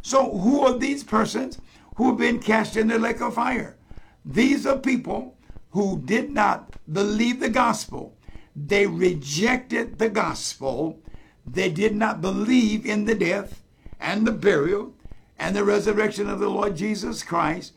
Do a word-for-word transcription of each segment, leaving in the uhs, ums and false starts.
So who are these persons who have been cast in the lake of fire? These are people who did not believe the gospel. They rejected the gospel. They did not believe in the death and the burial and the resurrection of the Lord Jesus Christ,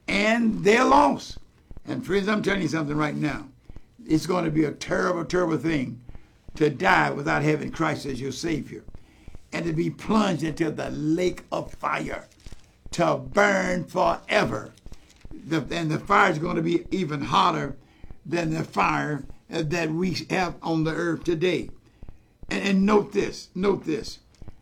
and they're lost. And friends, I'm telling you something right now. It's going to be a terrible, terrible thing to die without having Christ as your Savior, and to be plunged into the lake of fire, to burn forever. The, and the fire is going to be even hotter than the fire that we have on the earth today. And, and note this, note this.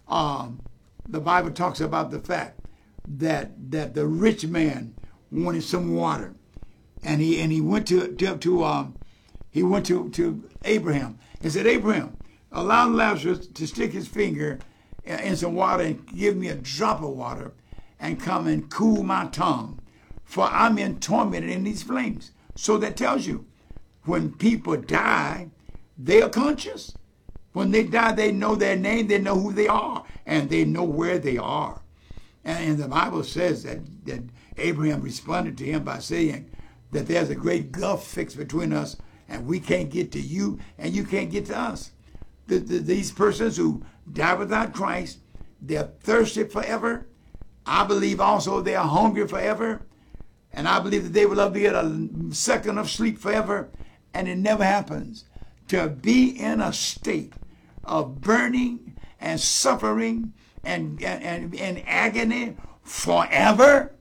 Um, the Bible talks about the fact that that the rich man wanted some water, and he and he went to to, to um he went to to Abraham and said, Abraham, allow Lazarus to stick his finger in some water and give me a drop of water, and come and cool my tongue, for I'm in tormented in these flames. So that tells you, when people die, they are conscious. When they die, they know their name, they know who they are, and they know where they are. And, and the Bible says that, that Abraham responded to him by saying that there's a great gulf fixed between us, and we can't get to you, and you can't get to us. The, the, these persons who die without Christ, they're thirsty forever. I believe also they are hungry forever. And I believe that they will be at a second of sleep forever. And it never happens. To be in a state of burning and suffering and, and, and, and agony forever?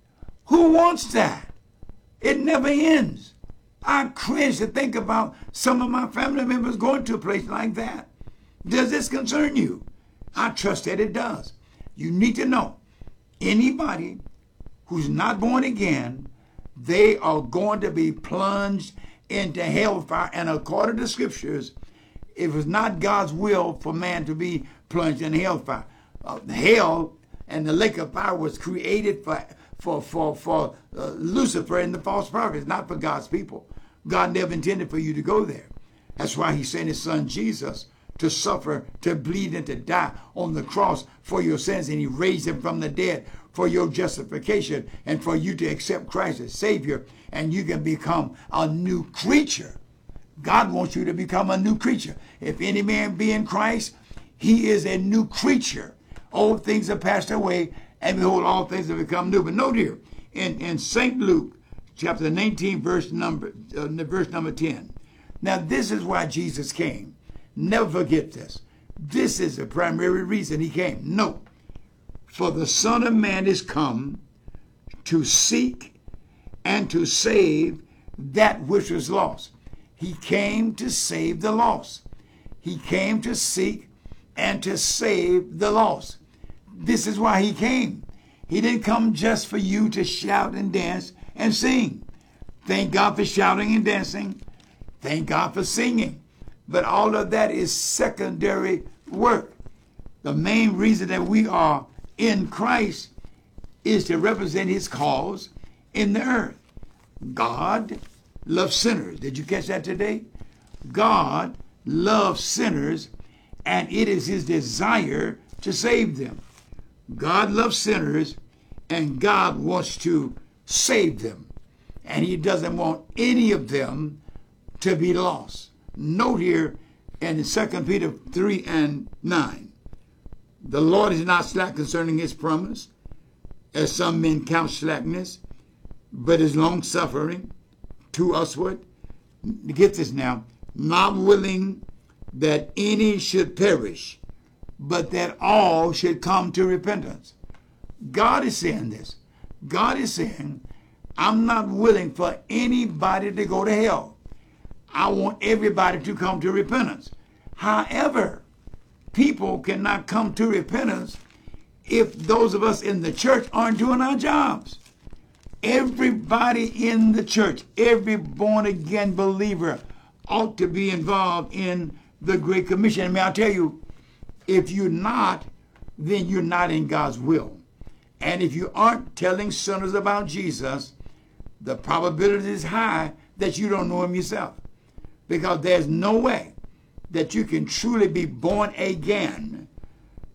Who wants that? It never ends. I cringe to think about some of my family members going to a place like that. Does this concern you? I trust that it does. You need to know, anybody who's not born again, they are going to be plunged into hellfire. And according to scriptures, it was not God's will for man to be plunged in hellfire. Uh, hell and the lake of fire was created for for for for uh, Lucifer and the false prophets, not for God's people. God never intended for you to go there. That's why he sent his son Jesus to suffer, to bleed, and to die on the cross for your sins, and he raised him from the dead for your justification and for you to accept Christ as Savior, and you can become a new creature. God wants you to become a new creature. If any man be in Christ, he is a new creature. Old things are passed away, and behold, all things have become new. But note here, in, in Saint Luke, chapter nineteen, verse number, uh, verse number ten. Now, this is why Jesus came. Never forget this. This is the primary reason he came. Note, for the Son of Man is come to seek and to save that which was lost. He came to save the lost. He came to seek and to save the lost. This is why he came. He didn't come just for you to shout and dance and sing. Thank God for shouting and dancing. Thank God for singing. But all of that is secondary work. The main reason that we are in Christ is to represent his cause in the earth. God loves sinners. Did you catch that today? God loves sinners, and it is his desire to save them. God loves sinners, and God wants to save them. And he doesn't want any of them to be lost. Note here in Second Peter three and nine, the Lord is not slack concerning his promise, as some men count slackness, but is long-suffering to usward. Get this now, not willing that any should perish, but that all should come to repentance. God is saying this. God is saying, I'm not willing for anybody to go to hell. I want everybody to come to repentance. However, people cannot come to repentance if those of us in the church aren't doing our jobs. Everybody in the church, every born-again believer ought to be involved in the Great Commission. And may I tell you, if you're not, then you're not in God's will. And if you aren't telling sinners about Jesus, the probability is high that you don't know him yourself. Because there's no way that you can truly be born again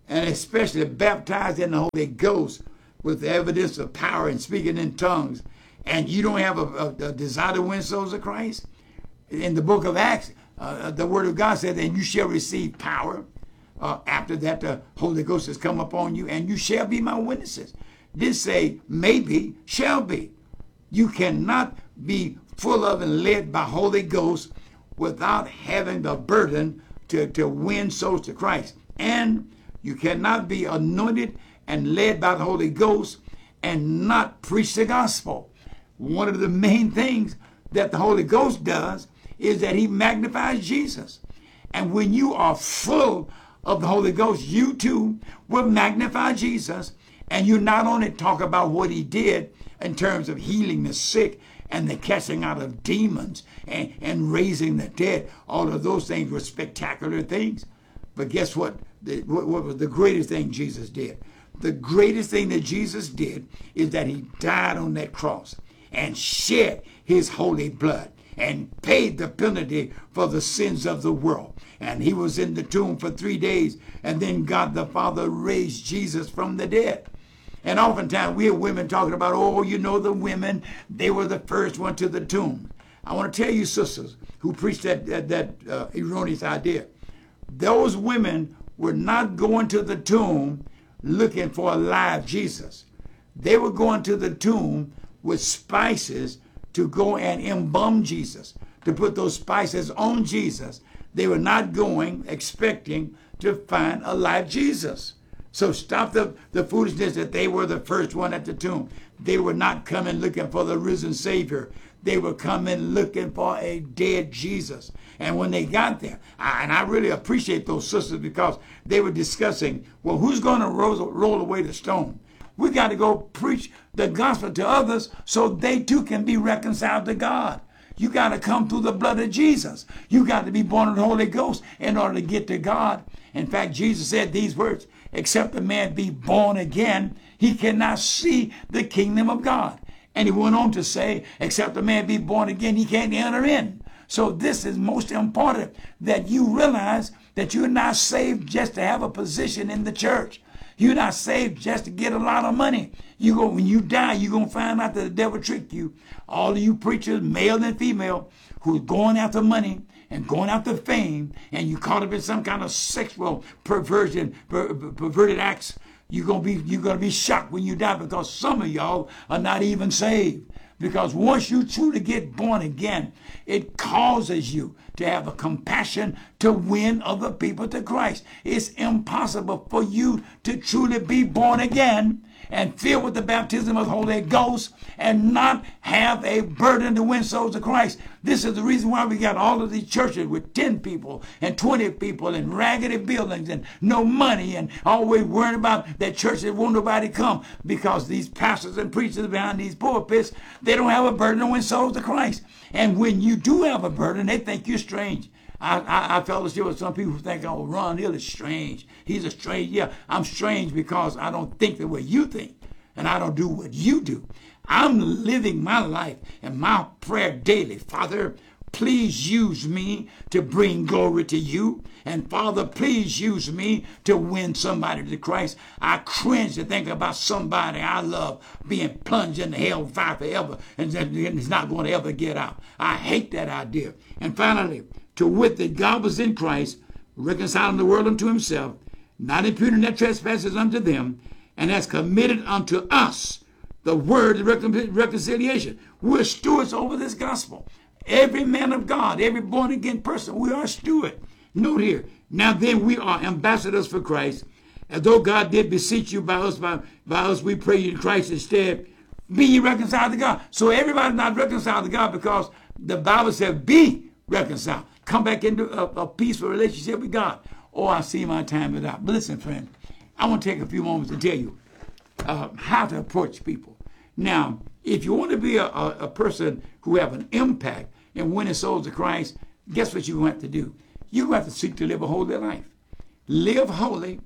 and especially baptized in the Holy Ghost with the evidence of power and speaking in tongues, and you don't have a, a, a desire to win souls of Christ? In the book of Acts, uh, the word of God said, and you shall receive power. Uh, after that, the Holy Ghost has come upon you, and you shall be my witnesses. This say, maybe, shall be. You cannot be full of and led by Holy Ghost without having the burden to, to win souls to Christ. And you cannot be anointed and led by the Holy Ghost and not preach the gospel. One of the main things that the Holy Ghost does is that he magnifies Jesus. And when you are full of the Holy Ghost, you too will magnify Jesus. And you not only talk about what he did in terms of healing the sick and the casting out of demons and, and raising the dead. All of those things were spectacular things. But guess what? The, what, what was the greatest thing Jesus did? The greatest thing that Jesus did is that he died on that cross and shed his holy blood and paid the penalty for the sins of the world. And he was in the tomb for three days, and then God the Father raised Jesus from the dead. And oftentimes we hear women talking about, oh, you know, the women, they were the first one to the tomb. I want to tell you, sisters, who preach that, that, that uh, erroneous idea, those women were not going to the tomb looking for a live Jesus. They were going to the tomb with spices to go and embalm Jesus, to put those spices on Jesus. They were not going expecting to find a live Jesus. So stop the, the foolishness that they were the first one at the tomb. They were not coming looking for the risen Savior. They were coming looking for a dead Jesus. And when they got there, I, and I really appreciate those sisters because they were discussing, well, who's going to roll, roll away the stone? We got to go preach the gospel to others so they too can be reconciled to God. You got to come through the blood of Jesus. You got to be born of the Holy Ghost in order to get to God. In fact, Jesus said these words, except a man be born again, he cannot see the kingdom of God. And he went on to say, except a man be born again, he can't enter in. So this is most important, that you realize that you're not saved just to have a position in the church. You're not saved just to get a lot of money. You go, when you die, you're going to find out that the devil tricked you. All of you preachers, male and female, who's going after money and going after fame, and you caught up in some kind of sexual perversion, per, perverted acts, you're going to be, you're going to be shocked when you die, because some of y'all are not even saved. Because once you truly get born again, it causes you to have a compassion to win other people to Christ. It's impossible for you to truly be born again and filled with the baptism of the Holy Ghost and not have a burden to win souls to Christ. This is the reason why we got all of these churches with ten people and twenty people and raggedy buildings and no money and always worrying about that church that won't nobody come, because these pastors and preachers behind these pulpits, they don't have a burden to win souls to Christ. And when you do have a burden, they think you're strange. I, I, I fellowship with some people who think, oh, Ron Hill is strange. He's a strange. Yeah, I'm strange because I don't think the way you think, and I don't do what you do. I'm living my life and my prayer daily. Father, please use me to bring glory to you. And Father, please use me to win somebody to Christ. I cringe to think about somebody I love being plunged into hellfire forever and it's not going to ever get out. I hate that idea. And finally, to wit that God was in Christ, reconciling the world unto himself, not imputing their trespasses unto them, and has committed unto us the word of reconciliation. We're stewards over this gospel. Every man of God, every born again person, we are steward. Note here, now then we are ambassadors for Christ, as though God did beseech you by us, by, by us we pray you in Christ instead, be ye reconciled to God. So everybody's not reconciled to God because the Bible says be reconciled. Come back into a, a peaceful relationship with God. Oh, I see my time is out. But listen, friend, I want to take a few moments to tell you uh, how to approach people. Now, if you want to be a, a, a person who have an impact in winning souls to Christ, guess what you're going to have to do? You're going to have to seek to live a holy life. Live holy,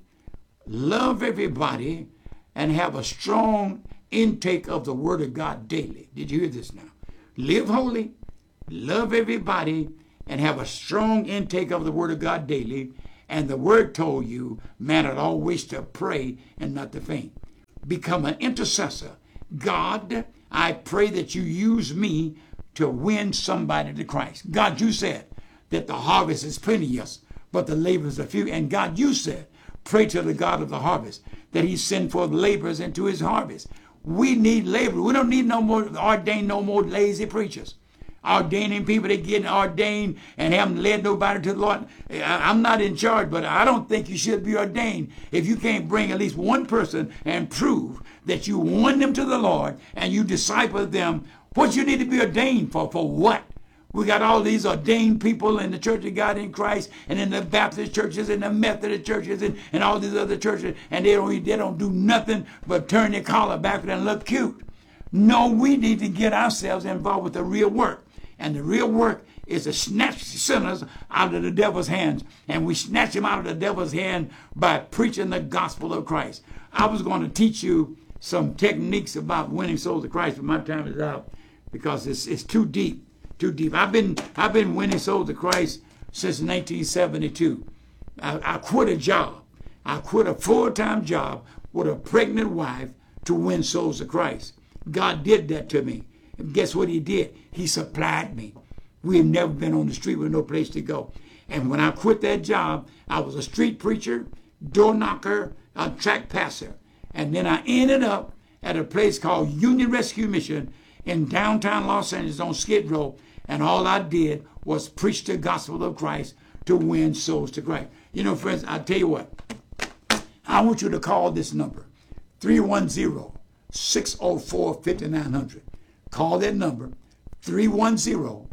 love everybody, and have a strong intake of the Word of God daily. Did you hear this now? Live holy, love everybody, and have a strong intake of the Word of God daily, And the word told you, man ought always to pray and not to faint. Become an intercessor. God, I pray that you use me to win somebody to Christ. God, you said that the harvest is plenteous, but the laborers are few. And God, you said, pray to the God of the harvest that he send forth laborers into his harvest. We need laborers. We don't need no more, ordain no more lazy preachers. Ordaining people that get ordained and haven't led nobody to the Lord. I'm not in charge, but I don't think you should be ordained if you can't bring at least one person and prove that you won them to the Lord and you disciple them. What you need to be ordained for? For what? We got all these ordained people in the Church of God in Christ and in the Baptist churches and the Methodist churches and, and all these other churches, and they don't, they don't do nothing but turn their collar backward and look cute. No, we need to get ourselves involved with the real work. And the real work is to snatch sinners out of the devil's hands. And we snatch them out of the devil's hand by preaching the gospel of Christ. I was going to teach you some techniques about winning souls to Christ, but my time is out because it's, it's too deep, too deep. I've been, I've been winning souls to Christ since nineteen seventy-two. I, I quit a job. I quit a full-time job with a pregnant wife to win souls to Christ. God did that to me. And guess what he did? He supplied me. We have never been on the street with no place to go. And when I quit that job, I was a street preacher, door knocker, a track passer. And then I ended up at a place called Union Rescue Mission in downtown Los Angeles on Skid Row. And all I did was preach the gospel of Christ to win souls to Christ. You know, friends, I tell you what. I want you to call this number, three one zero, six zero four, five nine zero zero. Call that number, three one zero,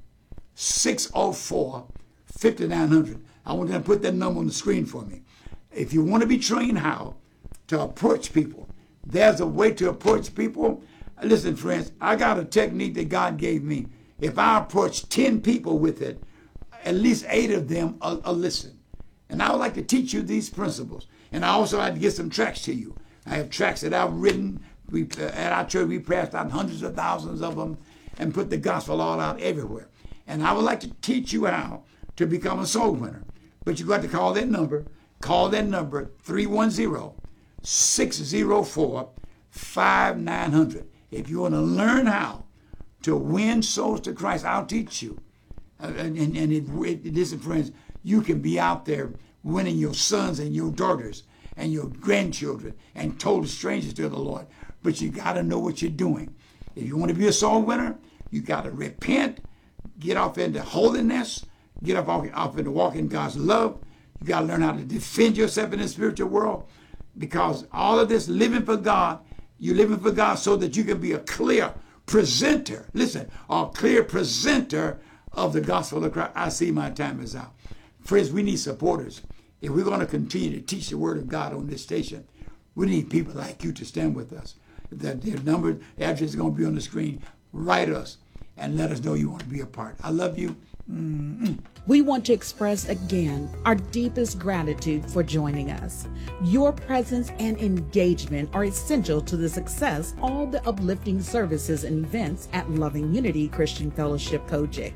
six zero four, five nine zero zero. I want you to put that number on the screen for me. If you want to be trained how to approach people, there's a way to approach people. Listen, friends, I got a technique that God gave me. If I approach ten people with it, at least eight of them will, will listen. And I would like to teach you these principles. And I also like to get some tracts to you. I have tracts that I've written. We, uh, at our church, we passed out hundreds of thousands of them and put the gospel all out everywhere. And I would like to teach you how to become a soul winner. But you got to call that number. Call that number, three one zero, six zero four, five nine zero zero. If you want to learn how to win souls to Christ, I'll teach you. Uh, and and, and it, it, listen, friends, you can be out there winning your sons and your daughters and your grandchildren and total strangers to the Lord. But you got to know what you're doing. If you want to be a soul winner, you got to repent, get off into holiness, get off, off into walking God's love. You got to learn how to defend yourself in the spiritual world, because all of this living for God, you're living for God so that you can be a clear presenter. Listen, a clear presenter of the gospel of Christ. I see my time is out. Friends, we need supporters. If we're going to continue to teach the word of God on this station, we need people like you to stand with us. That their number, the address is going to be on the screen. Write us and let us know you want to be a part. I love you. Mm-mm. We want to express again our deepest gratitude for joining us. Your presence and engagement are essential to the success of all the uplifting services and events at Loving Unity Christian Fellowship Kojic.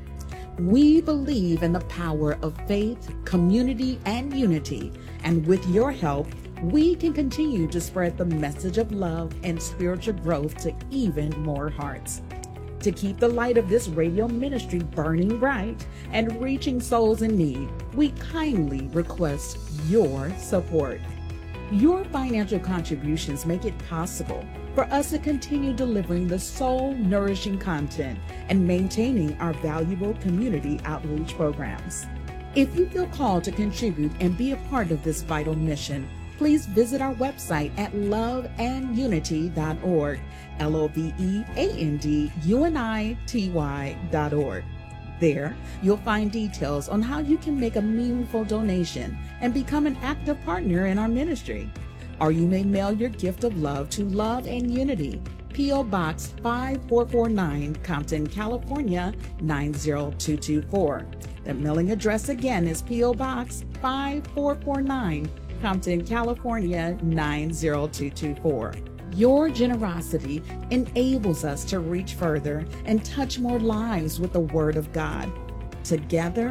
We believe in the power of faith, community, and unity, and with your help, we can continue to spread the message of love and spiritual growth to even more hearts. To keep the light of this radio ministry burning bright and reaching souls in need, we kindly request your support. Your financial contributions make it possible for us to continue delivering the soul-nourishing content and maintaining our valuable community outreach programs. If you feel called to contribute and be a part of this vital mission, please visit our website at love and unity dot org, L O V E A N D U N I T Y dot org. There, you'll find details on how you can make a meaningful donation and become an active partner in our ministry. Or you may mail your gift of love to Love and Unity, P O Box five four four nine, Compton, California nine zero two two four. The mailing address again is P O Box five four four nine, Compton, California nine zero two two four. Your generosity enables us to reach further and touch more lives with the Word of God. Together,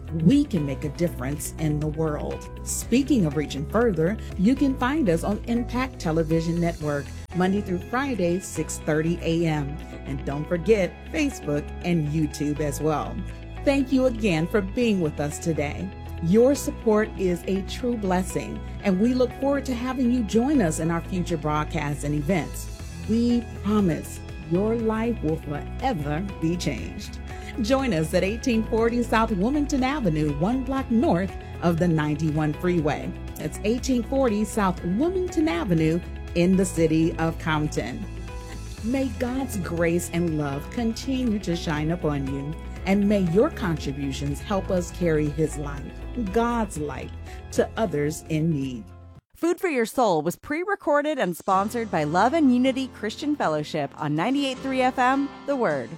we can make a difference in the world. Speaking of reaching further, you can find us on Impact Television Network, Monday through Friday, six thirty a.m. And don't forget Facebook and YouTube as well. Thank you again for being with us today. Your support is a true blessing, and we look forward to having you join us in our future broadcasts and events. We promise your life will forever be changed. Join us at eighteen forty South Wilmington Avenue, one block north of the ninety-one freeway. That's eighteen forty South Wilmington Avenue in the city of Compton. May God's grace and love continue to shine upon you, and may your contributions help us carry His light, God's light, to others in need. Food for Your Soul was pre-recorded and sponsored by Love and Unity Christian Fellowship on ninety-eight point three F M, The Word.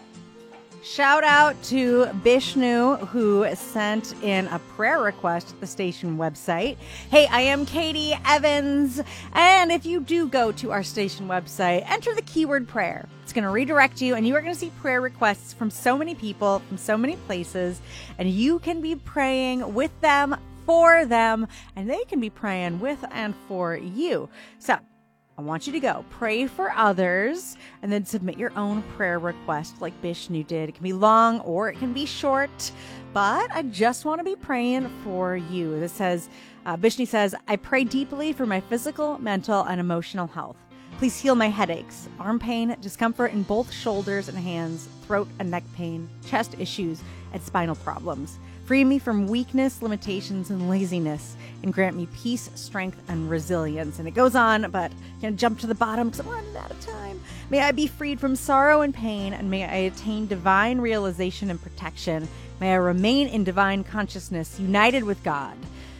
Shout out to Bishnu, who sent in a prayer request to the station website. Hey, I am Katie Evans, and if you do go to our station website, enter the keyword prayer. It's going to redirect you, and you are going to see prayer requests from so many people, from so many places, and you can be praying with them, for them, and they can be praying with and for you. So I want you to go pray for others and then submit your own prayer request like Bishnu did. It can be long or it can be short, but I just want to be praying for you. This says, uh, Bishnu says, I pray deeply for my physical, mental, and emotional health. Please heal my headaches, arm pain, discomfort in both shoulders and hands, throat and neck pain, chest issues, and spinal problems. Free me from weakness, limitations, and laziness, and grant me peace, strength, and resilience. And it goes on, but I'm going to jump to the bottom because I'm running out of time. May I be freed from sorrow and pain, and may I attain divine realization and protection. May I remain in divine consciousness, united with God.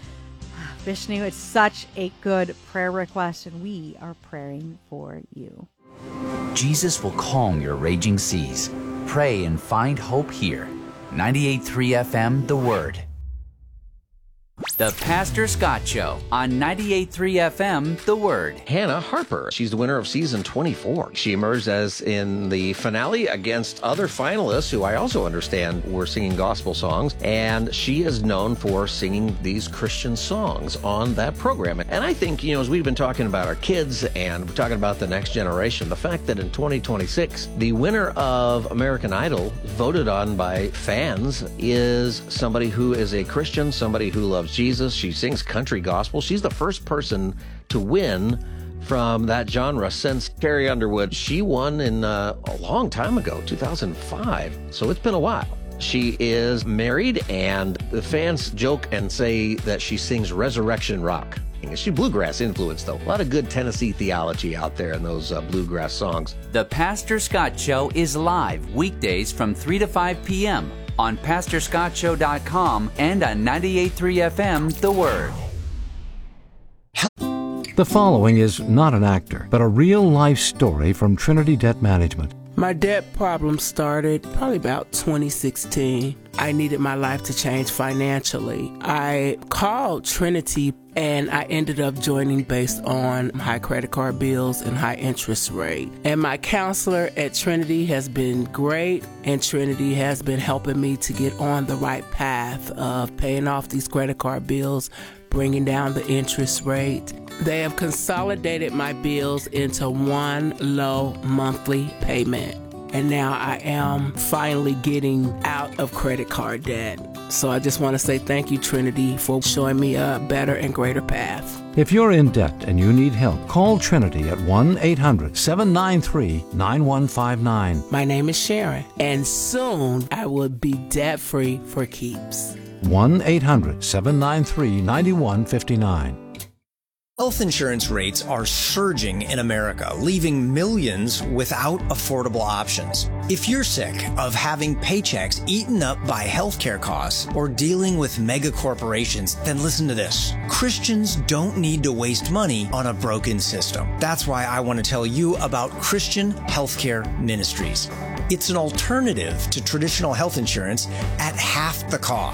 Vishnu, it's such a good prayer request, and we are praying for you. Jesus will calm your raging seas. Pray and find hope here. ninety-eight point three F M, The Word. The Pastor Scott Show on ninety-eight point three F M, The Word. Hannah Harper. She's the winner of season twenty-four. She emerged as in the finale against other finalists who I also understand were singing gospel songs. And she is known for singing these Christian songs on that program. And I think, you know, as we've been talking about our kids and we're talking about the next generation, the fact that in twenty twenty-six, the winner of American Idol, voted on by fans, is somebody who is a Christian, somebody who loves Jesus. She sings country gospel. She's the first person to win from that genre since Carrie Underwood. She won in uh, a long time ago, two thousand five. So it's been a while. She is married, and the fans joke and say that she sings resurrection rock. She's bluegrass influenced, though. A lot of good Tennessee theology out there in those uh, bluegrass songs. The Pastor Scott Show is live weekdays from three to five p.m. on pastor scott show dot com and on ninety-eight point three F M, The Word. The following is not an actor, but a real-life story from Trinity Debt Management. My debt problem started probably about twenty sixteen. I needed my life to change financially. I called Trinity and I ended up joining based on high credit card bills and high interest rate. And my counselor at Trinity has been great, and Trinity has been helping me to get on the right path of paying off these credit card bills, bringing down the interest rate. They have consolidated my bills into one low monthly payment. And now I am finally getting out of credit card debt. So I just want to say thank you, Trinity, for showing me a better and greater path. If you're in debt and you need help, call Trinity at one eight hundred seven nine three nine one five nine. My name is Sharon, and soon I will be debt-free for keeps. one eight hundred seven nine three nine one five nine. Health insurance rates are surging in America, leaving millions without affordable options. If you're sick of having paychecks eaten up by healthcare costs or dealing with mega corporations, then listen to this. Christians don't need to waste money on a broken system. That's why I want to tell you about Christian Healthcare Ministries. It's an alternative to traditional health insurance at half the cost.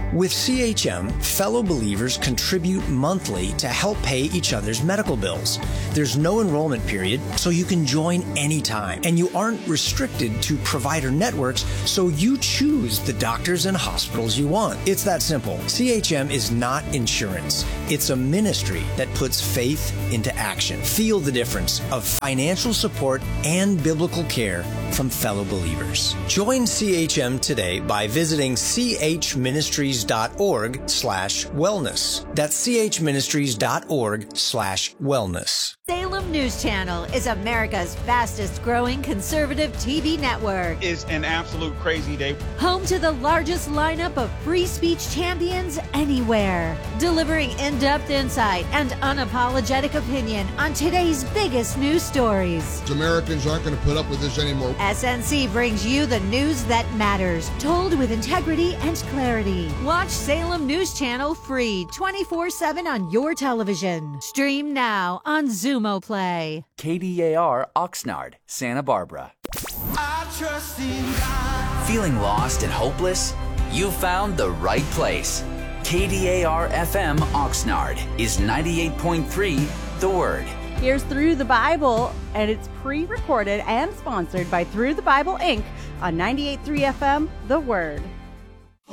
With C H M, fellow believers contribute monthly to help pay each other's medical bills. There's no enrollment period, so you can join anytime. And you aren't restricted to provider networks, so you choose the doctors and hospitals you want. It's that simple. C H M is not insurance. It's a ministry that puts faith into action. Feel the difference of financial support and biblical care from fellow believers. Join C H M today by visiting chministries.org slash wellness. That's chministries.org slash wellness. Salem News Channel is America's fastest growing conservative T V network. It's an absolute crazy day. Home to the largest lineup of free speech champions anywhere. Delivering in-depth insight and unapologetic opinion on today's biggest news stories. Americans aren't going to put up with this anymore. S N C brings you the news that matters, told with integrity and clarity. Watch Salem News Channel free twenty-four seven on your television. Stream now on Zumo Play. K D A R Oxnard, Santa Barbara. I trust in God. Feeling lost and hopeless? You found the right place. K D A R F M Oxnard is ninety-eight point three The Word. Here's Through the Bible, and it's pre-recorded and sponsored by Through the Bible Incorporated on ninety-eight point three F M The Word.